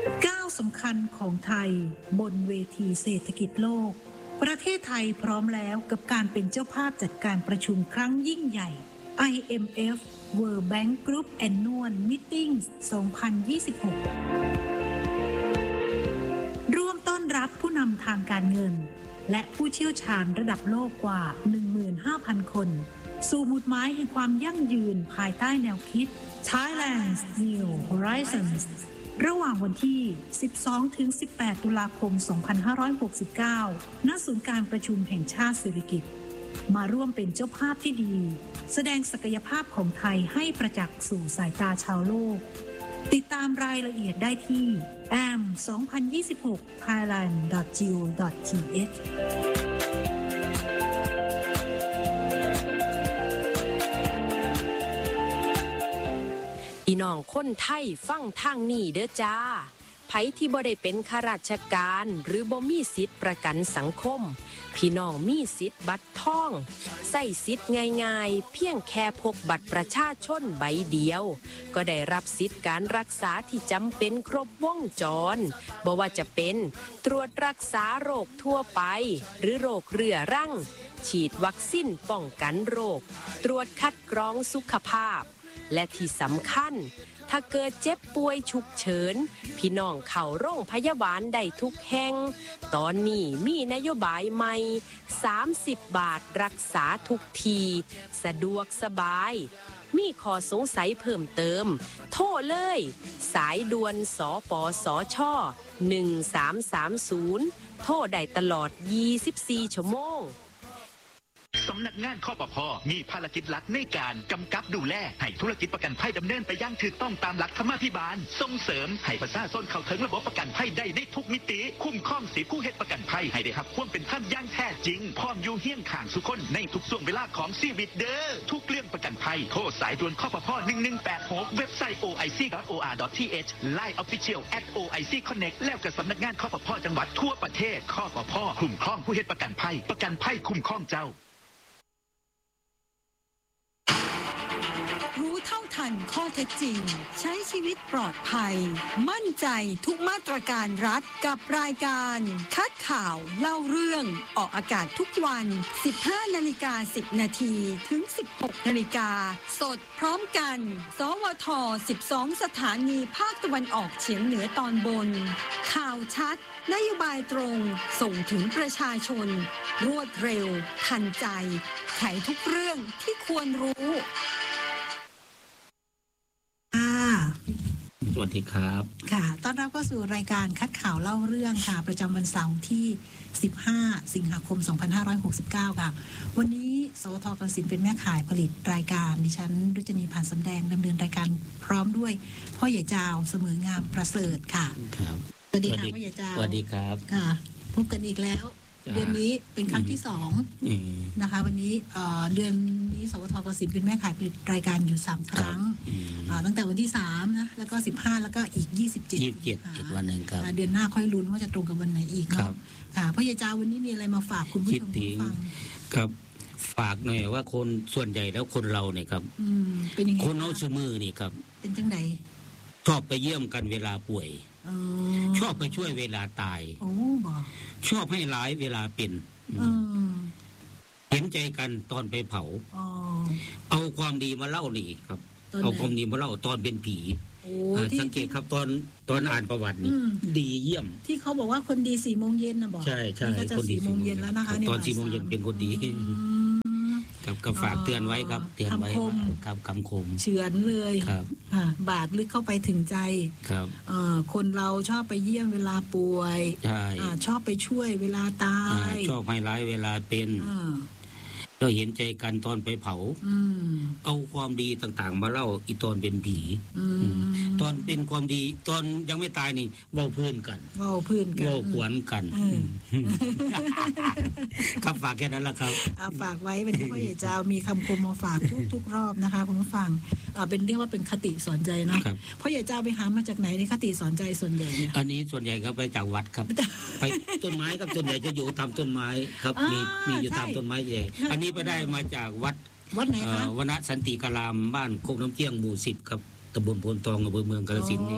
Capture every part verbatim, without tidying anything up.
ก้าวสำคัญของไทยบนเวทีเศรษฐกิจโลกประเทศไทยพร้อมแล้วกับการเป็นเจ้าภาพจัดการประชุมครั้งยิ่งใหญ่ ไอ เอ็ม เอฟ World Bank Group Annual Meeting สองพันยี่สิบหก ร่วมต้อนรับผู้นำทางการเงินและผู้เชี่ยวชาญระดับโลกกว่า หนึ่งหมื่นห้าพัน คนสู่หมุดหมายแห่งความยั่งยืนภายใต้แนวคิด Thailand's New Horizons ระหว่างวันที่ สิบสองถึงสิบแปด ตุลาคม สองพันห้าร้อยหกสิบเก้า ณ ศูนย์การประชุมแห่งชาติสิริกิติ์มาร่วมเป็นเจ้าภาพที่ดีแสดงศักยภาพของไทยให้ประจักษ์สู่สายตาชาวโลกติดตามรายละเอียดได้ที่ เอ เอ็ม สองพันยี่สิบหก ไทยแลนด์ ดอท จี โอ ดอท ที เอชพี่น้องคนไทยฟังทางนี้เด้อจ้าไผที่บ่ได้เป็นข้าราชการหรือบ่มีสิทธิ์ประกันสังคมพี่น้องมีสิทธิ์บัตรทองใส่สิทธิ์ง่ายๆเพียงแค่พกบัตรประชาชนใบเดียวก็ได้รับสิทธิ์การรักษาที่จำเป็นครบวงจรบ่ว่าจะเป็นตรวจรักษาโรคทั่วไปหรือโรคเรื้อรังฉีดวัคซีนป้องกันโรคตรวจคัดกรองสุขภาพและที่สำคัญถ้าเกิดเจ็บป่วยฉุกเฉินพี่น้องเข้าโรงพยาบาลได้ทุกแห่งตอนนี้มีนโยบายใหม่สามสิบบาทรักษาทุกทีสะดวกสบายมีข้อสงสัยเพิ่มเติมโทรเลยสายด่วนสปสชหนึ่งสามสามศูนย์โทรได้ตลอดยี่สิบสี่ชั่วโมงสำนักงานคปภ.มีภารกิจหลักในการกำกับดูแลให้ธุรกิจประกันภัยดำเนินไปอย่างถูกต้องตามหลักธรรมาภิบาลส่งเสริมให้ประชาชนเข้าถึงระบบประกันภัยได้ในทุกมิติคุ้มครองสิทธิผู้เฮ็ดประกันภัยให้ได้รับความเป็นธรรมอย่างแท้จริงพร้อมอยู่เฮียงข้างสุคนในทุกช่วงเวลาของชีวิตเด้อทุกเรื่องประกันภัยโทรสายด่วนคปภ. หนึ่งหนึ่งแปดหกเว็บไซต์ โอ ไอ ซี ดอท โอ อาร์ ดอท ที เอช ไลน์ Official แอท โอ ไอ ซี Connect แล้วก็สำนักงานคปภ.จังหวัดทั่วประเทศคปภ.คุ้มครองผู้เฮ็ดประกันภัยประกันภัยคุ้มครองเจ้ารู้เท่าทันข้อเท็จจริงใช้ชีวิตปลอดภัยมั่นใจทุกมาตรการรัฐกับรายการคัดข่าวเล่าเรื่องออกอากาศทุกวัน สิบห้านาฬิกาสิบนาทีถึง สิบหกนาฬิกาสดพร้อมกันสวทสิบสองสถานีภาคตะวันออกเฉียงเหนือตอนบนข่าวชัดนโยบายตรงส่งถึงประชาชนรวดเร็วทันใจไขทุกเรื่องที่ควรรู้สวัสดีครับค่ะต้อนรับเข้าสู่รายการคัดข่าวเล่าเรื่องค่ะประจำวันเสาร์ที่สิบห้าสิงหาคมสองพันห้าร้อยหกสิบเก้าค่ะวันนี้สวทกสินเป็นแม่ข่ายผลิตรายการดิฉันรุจนีผ่านสำแดงดำเนินรายการพร้อมด้วยพ่อใหญ่จาวเสมองามประเสริฐค่ะครับสวัสดีค่ะพ่อใหญ่จาวสวัสดีครับค่ะพบกันอีกแล้วเดือนนี้เป็นครั้งที่สองนะคะวันนี้เดือนนี้สวทกสินเป็นแม่ข่ายผลิตรายการอยู่สามครั้งตั้งแต่วันที่สามนะแล้วก็สิบห้าแล้วก็อีกยี่สิบเจ็ดยี่สิบเจ็ดอีกวันนึงครับเดือนหน้าค่อยลุ้นว่าจะตรงกับวันไหนอีกครับค่ะพ่อใหญ่จาวันนี้มีอะไรมาฝากคุณผู้ชมผู้ฟังครับฝากหน่อยว่าคนส่วนใหญ่แล้วคนเราเนี่ยครับเป็นยังไงคนเอาชื่อมือนี่ครับเป็นจังไดชอบไปเยี่ยมกันเวลาป่วยชอบไปช่วยเวลาตายโอ้บอกชอบให้ร้ายเวลาเป็นเห็นใจกันตอนไปเผาเอาความดีมาเล่านี่ครับเอาความดีมาเล่าตอนเป็นผีสังเกตครับตอนตอนอ่านประวัตินี่ดีเยี่ยมที่เขาบอกว่าคนดีสี่โมงเย็นนะบอกใช่ใช่คนดีสี่โมงเย็นแล้วนะคะตอนสี่โมงเย็นเป็นคนดีครับก็ฝากเตือนไว้ครับเตือนไว้ครับคำคมเฉือนเลยครับบาดลึกเข้าไปถึงใจครับคนเราชอบไปเยี่ยมเวลาป่วยชอบไปช่วยเวลาตายชอบให้ร้ายเวลาเป็นเราเห็นใจกันตอนไปเผาเอาความดีต่างๆมาเล่าอีตอนเป็นผีตอนเป็นความดีตอนยังไม่ตายนี่เว้าเพื่อนกันเว้าเพื่อนกันเว้าขวัญกันครับฝากแค่นั้นแหละครับฝากไว้เป็นพ่อใหญ่เจ้ามีคำคมมาฝากทุกๆรอบนะคะคุณผู้ฟังเป็นเรียกว่าเป็นคติสอนใจนะพ่อใหญ่เจ้าไปหามาจากไหนในคติสอนใจส่วนใหญ่เนี่ยอันนี้ส่วนใหญ่ก็ไปจากวัดครับไปต้นไม้ครับส่วนใหญ่จะอยู่ตามต้นไม้ครับมีมีอยู่ตามต้นไม้ใหญ่อันนี้ไปได้มาจากวัดวัดไหนคะวณสันติการามบ้านโคกน้ำเจี้ยงหมู่สิบครับตำบลโพนทองอำเภอเมืองกาฬสินธุ์นี่ค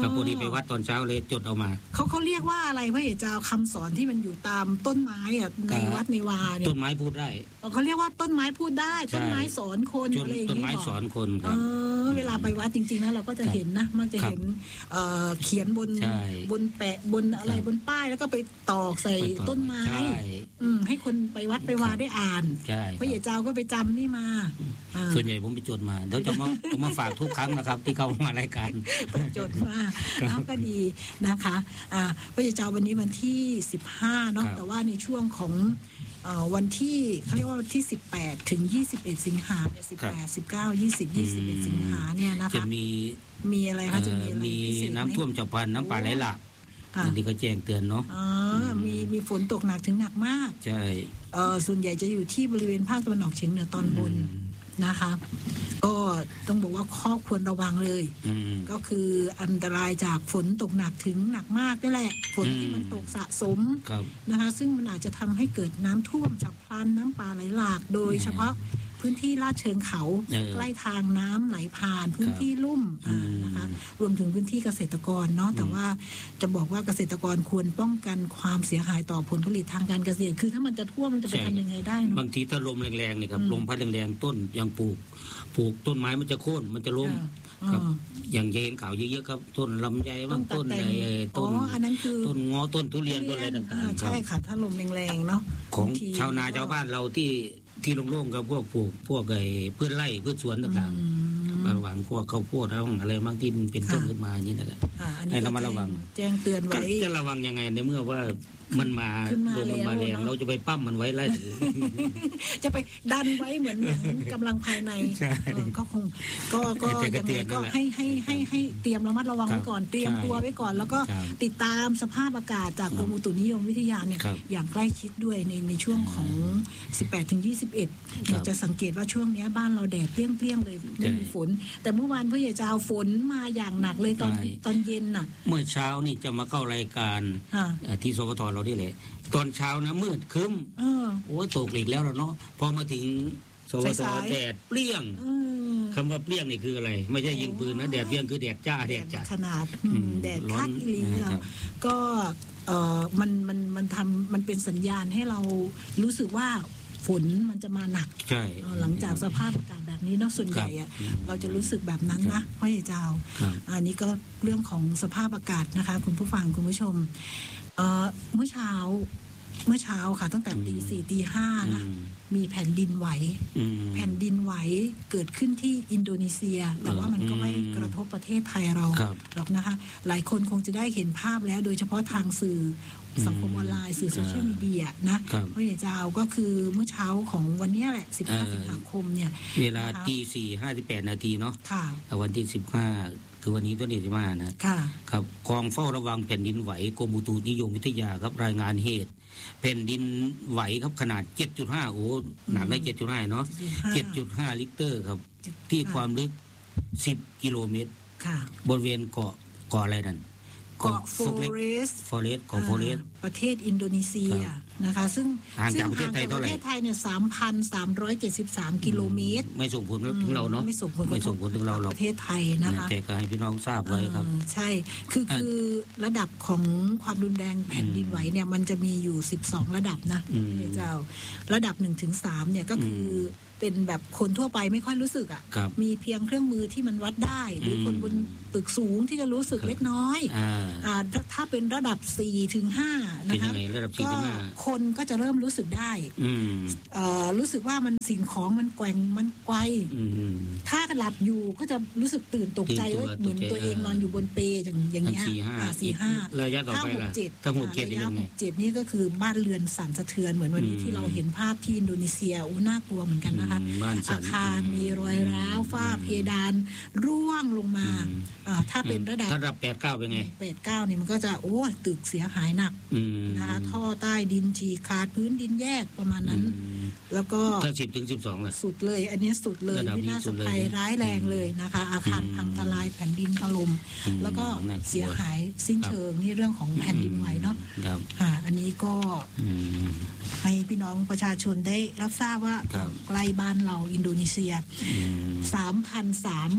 กับพอดีไปวัดตอนเช้าเลยจดเอามาเขาเขาเรียกว่าอะไรพระเอกเจ้าคำสอนที่มันอยู่ตามต้นไม้อะในวัดในวาเนี่ยต้นไม้พูดได้เขาเรียกว่าต้นไม้พูดได้ต้นไม้สอนคนอะไรอย่างนี้ต้นไม้สอนคนครับเวลาไปวัดจริงๆแล้วเราก็จะเห็นนะมันจะเห็นเขียนบนบนแปะบนอะไรบนป้ายแล้วก็ไปตอกใส่ต้นไม้ให้คนไปวัดไปวาได้อ่านพระเอกเจ้าก็ไปจำนี่มาส่วนใหญ่ผมไปจดมาเดี๋ยวจะมามาฝากทุกครั้งนะครับที่เขามารายการจดมาแล้วก็ดีนะคะพระเจ้าวันนี้วันที่สิบห้าเนาะแต่ว่าในช่วงของวันที่เขาเรียกว่าวันที่สิบแปดถึงยี่สิบเอ็ดสิงหาเนี่ยสิบแปด สิบเก้า ยี่สิบ ยี่สิบเอ็ดสิงหาเนี่ยนะคะจะมีมีอะไรคะจะมีมีน้ำท่วมฉับพลันน้ำป่าไหลหลากอันนี้ก็แจ้งเตือนเนาะอ๋อมีมีฝนตกหนักถึงหนักมากใช่เออส่วนใหญ่จะอยู่ที่บริเวณภาคตะวันออกเฉียงเหนือตอนบนนะคะก็ต้องบอกว่าข้อควรระวังเลยก็คืออันตรายจากฝนตกหนักถึงหนักมากนี่แหละฝนที่มันตกสะสมนะคะซึ่งมันอาจจะทำให้เกิดน้ำท่วมฉับพลันน้ำป่าไหลหลากโดยเฉพาะพื้นที่ลาดเชิงเขาใกล้ทางน้ำไหลผ่านพื้นที่ลุ่มนะคะรวมถึงพื้นที่เกษตรกรเนาะแต่ว่าจะบอกว่าเกษตรกรควรป้องกันความเสียหายต่อผลผลิตทางการเกษตรคือถ้ามันจะท่วมมันจะไปทำยังไงได้บางทีถ้าลมแรงๆเนี่ยครับลมพัดแรงๆต้นยังปลูกปลูกต้นไม้มันจะโค่นมันจะล้มครับอย่างเห็นข่าวเยอะๆครับต้นลำไยบางต้นอะไรต้นต้นงอต้นทุเรียนต้นอะไรต่างๆใช่ค่ะถ้าลมแรงๆเนาะของชาวนาชาวบ้านเราที่ที่โล่งๆกับพวกปลูกพวกไอ้พืชไร่พืชสวนต่างๆระวังพวกข้าวโพดอะไรบางที่มันเป็นต้นขึ้นมาอย่างนี้นะครับให้เรามาระวังแจ้งเตือนไว้จะระวังยังไงในเมื่อว่ามันมาลมมันมาแรงเราจะไปปั้มมันไว้ไล่จะไปดันไว้เหมือนกำลังภายในก็คงก็ก็ยังไงก็ให้ให้ให้ให้เตรียมระมัดระวังไว้ก่อนเตรียมตัวไว้ก่อนแล้วก็ติดตามสภาพอากาศจากกรมอุตุนิยมวิทยาเนี่ยอย่างใกล้ชิดด้วยในในช่วงของสิบแปดถึงยี่สิบเอ็ดเราจะสังเกตว่าช่วงนี้บ้านเราแดดเปรี้ยงๆเลยไม่มีฝนแต่เมื่อวานพ่อใหญ่เจ้าฝนมาอย่างหนักเลยตอนตอนเย็นน่ะเมื่อเช้านี่จะมาเข้ารายการที่สปทเราที่เลยตอนเช้านะมืดครึ้มโอ้ยตกอีกแล้วเนาะพอมาถึงสปทแดดเปรี้ยงคำว่าเปรี้ยงนี่คืออะไรไม่ใช่ยิงปืนนะแดดเปรี้ยงคือแดดจ้าแดดจัดขนาดแดดคัดอีหลีก็เออมันมันมันทำมันเป็นสัญญาณให้เรารู้สึกว่าฝนมันจะมาหนักหลังจากสภาพอากาศแบบนี้เนาะส่วนใหญ่อะเราจะรู้สึกแบบนั้นนะพ่อใหญ่เจ้าอันนี้ก็เรื่องของสภาพอากาศนะคะคุณผู้ฟังคุณผู้ชมเมื่อเช้าเมื่อเช้าค่ะตั้งแต่ตีสี่ตีห้านะมีแผ่นดินไหวแผ่นดินไหวเกิดขึ้นที่อินโดนีเซียแต่ว่ามันก็ไม่กระทบประเทศไทยเราหรอกนะคะหลายคนคงจะได้เห็นภาพแล้วโดยเฉพาะทางสื่อสังคมออนไลน์สื่อโซเชียลมีเดียนะพ่อใหญ่เจ้าก็คือเมื่อเช้าของวันนี้แหละสิบห้าสิงหาคมเนี่ยเวลาตีสี่ห้าสิบแปดนาทีเนาะวันที่สิบห้าคือวันนี้ตัวนี้สิบห้านะครับกองเฝ้าระวังแผ่นดินไหวกรมอุตุนิยมวิทยาครับรายงานเหตุแผ่นดินไหวครับขนาด เจ็ดจุดห้า โอ้หนักได้ เจ็ดจุดห้า เนาะ เจ็ดจุดห้า ลิกเตอร์ครับที่ความลึกสิบกิโลเมตรบริเวณเกาะเกาะอะไรนั่นเกาะโฟเรสฟอเรสเกาะโฟเรสประเทศอินโดนีเซียนะคะซึ่งห่างจากประเทศไทยเท่าไหร่ประเทศไทยเนี่ย สามพันสามร้อยเจ็ดสิบสาม กิโลเมตรไม่ส่งผลถึงเราเนาะไม่ส่งผลไม่ส่งผลถึงเราหรอกประเทศไทยนะคะแต่ก็ให้พี่น้องทราบไว้ครับใช่คือคือระดับของความรุนแรงแผ่นดินไหวเนี่ยมันจะมีอยู่สิบสองระดับนะเจ้าระดับ หนึ่งถึงสาม เนี่ยก็คือเป็นแบบคนทั่วไปไม่ค่อยรู้สึกอ่ะมีเพียงเครื่องมือที่มันวัดได้หรือคนบนตึกสูงที่จะรู้สึกเล็กน้อยอ่าถ้าเป็นระดับ สี่ถึงห้า นะคะก็คนก็จะเริ่มรู้สึกได้อ่ารู้สึกว่ามันสิ่งของมันแกว่งมันไกวถ้าหลับอยู่ก็จะรู้สึกตื่นตกใจว่าเหมือนตัวเองนอนอยู่บนเปลอย่างอย่างเงี้ยสี่ห้าระยะต่อไปล่ะถ้าหกเจ็ดระยะหกเจ็ดนี่ก็คือบ้านเรือนสั่นสะเทือนเหมือนวันนี้ที่เราเห็นภาพที่อินโดนีเซียอู้น่ากลัวเหมือนกันนะคะอาคารมีรอยร้าวฝ้าเพดานร่วงลงมาถ้าเป็นระดับระดับแปดเก้าเป็นไงแปดเก้านี่มันก็จะโอ้ตึกเสียหายหนักนะคะท่อใต้ดินฉีกขาดพื้นดินแยกประมาณนั้นแล้วก็ถ้าสิบถึงสิบสองล่ะสุดเลยอันนี้สุดเลยวินาศภัยร้ายแรงเลยนะคะอาคารพังทลายแผ่นดินถล่มแล้วก็เสียหายสิ้นเชิงนี่เรื่องของแผ่นดินไหวเนาะค่ะอันนี้ก็ให้พี่น้องประชาชนได้รับทราบว่าใกล้บ้านเราอินโดนีเซีย สามพันสาม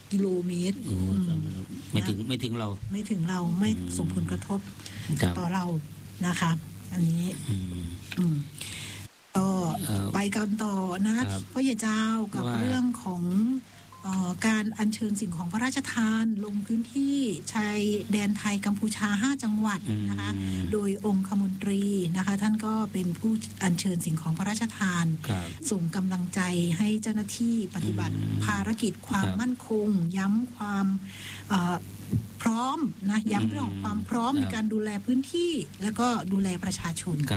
กิโลเมตรโอ้ไม่ถึงไม่ถึงเราไม่ถึงเราไม่ส่งผลกระทบต่อเรานะคะ อันนี้อืมก็ไปกันต่อนะพ่อใหญ่เจ้ากับเรื่องของเอ่อการอัญเชิญสิ่งของพระราชทานลงพื้นที่ชายแดนไทยกัมพูชาห้าจังหวัดนะคะโดยองคมนตรีนะคะท่านก็เป็นผู้อัญเชิญสิ่งของพระราชทานส่งกำลังใจให้เจ้าหน้าที่ปฏิบัติภารกิจความมั่นคงย้ำความเอ่อพร้อมนะย้ำเรื่องของความพร้อมในการดูแลพื้นที่แล้วก็ดูแลประชาชน